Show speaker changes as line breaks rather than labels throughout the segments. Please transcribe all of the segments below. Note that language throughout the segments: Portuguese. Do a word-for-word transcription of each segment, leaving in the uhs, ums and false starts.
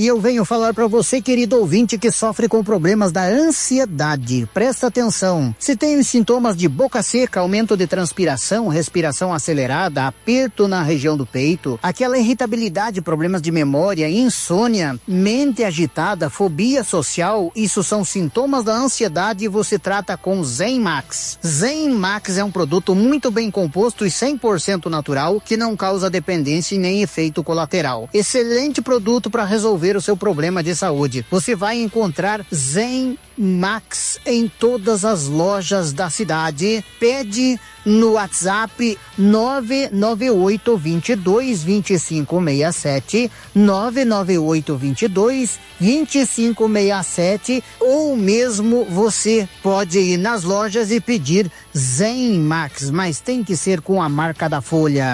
E eu venho falar para você, querido ouvinte, que sofre com problemas da ansiedade. Presta atenção. Se tem os sintomas de boca seca, aumento de transpiração, respiração acelerada, aperto na região do peito, aquela irritabilidade, problemas de memória, insônia, mente agitada, fobia social, isso são sintomas da ansiedade e você trata com Zen Max. Zen Max é um produto muito bem composto e cem por cento natural que não causa dependência e nem efeito colateral. Excelente produto para resolver o seu problema de saúde. Você vai encontrar Zen Max em todas as lojas da cidade. Pede no WhatsApp nove nove oito dois dois, dois cinco seis sete, nove nove oito dois dois, dois cinco seis sete, ou mesmo você pode ir nas lojas e pedir Zen Max, mas tem que ser com a marca da Folha.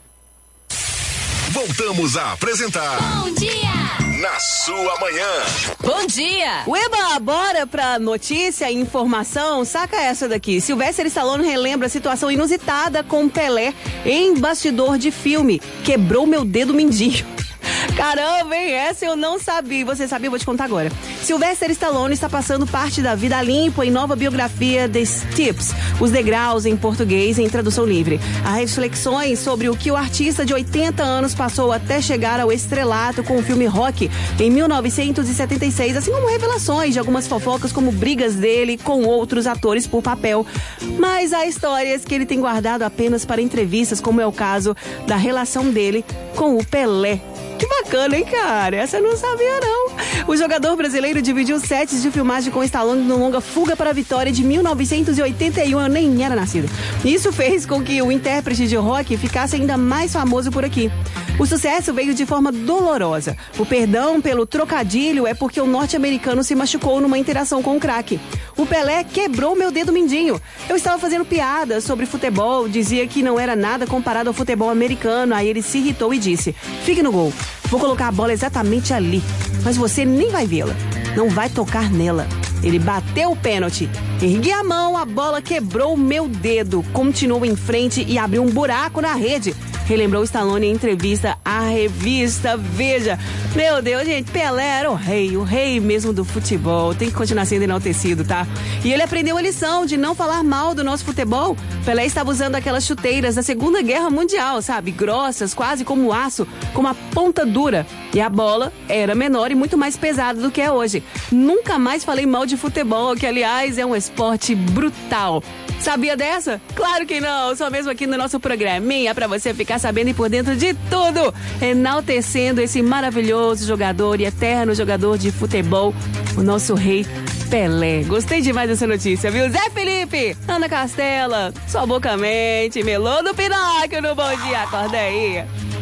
Voltamos a apresentar
Bom Dia
na sua manhã.
Bom dia! Ueba, bora pra notícia e informação? Saca essa daqui. Sylvester Stallone relembra a situação inusitada com Pelé em bastidor de filme. Quebrou meu dedo mindinho. Caramba, hein? Essa eu não sabia. Você sabia? Eu vou te contar agora. Sylvester Stallone está passando parte da vida limpa em nova biografia The Steps, Os Degraus em português em tradução livre. Há reflexões sobre o que o artista de oitenta anos passou até chegar ao estrelato com o filme Rocky em mil novecentos e setenta e seis, assim como revelações de algumas fofocas como brigas dele com outros atores por papel. Mas há histórias que ele tem guardado apenas para entrevistas, como é o caso da relação dele com o Pelé. Que bacana, hein, cara? Essa eu não sabia, não. O jogador brasileiro dividiu sets de filmagem com Stallone no longa Fuga para a Vitória de mil novecentos e oitenta e um. Eu nem era nascido. Isso fez com que o intérprete de Rocky ficasse ainda mais famoso por aqui. O sucesso veio de forma dolorosa. O perdão pelo trocadilho é porque o norte-americano se machucou numa interação com o crack. O Pelé quebrou meu dedo mindinho. Eu estava fazendo piadas sobre futebol, dizia que não era nada comparado ao futebol americano. Aí ele se irritou e disse: fique no gol. Vou colocar a bola exatamente ali, mas você nem vai vê-la. Não vai tocar nela. Ele bateu o pênalti. Ergui a mão, a bola quebrou o meu dedo. Continuou em frente e abriu um buraco na rede. Relembrou Stallone em entrevista à revista Veja. Meu Deus, gente, Pelé era o rei, o rei mesmo do futebol. Tem que continuar sendo enaltecido, tá? E ele aprendeu a lição de não falar mal do nosso futebol. Pelé estava usando aquelas chuteiras da Segunda Guerra Mundial, sabe? Grossas, quase como aço, com uma ponta dura. E a bola era menor e muito mais pesada do que é hoje. Nunca mais falei mal de futebol, que aliás é um esporte brutal. Sabia dessa? Claro que não, só mesmo aqui no nosso programinha pra você ficar sabendo e por dentro de tudo, enaltecendo esse maravilhoso jogador e eterno jogador de futebol, o nosso rei Pelé. Gostei demais dessa notícia, viu? Zé Felipe, Ana Castela, sua boca mente, melô do Pinóquio no Bom Dia, acorda aí.